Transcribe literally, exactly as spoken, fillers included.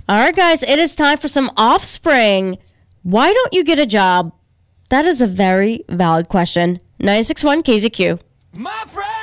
All right, guys, it is time for some offspring. Why don't you get a job? That is a very valid question. nine six one K Z Q. My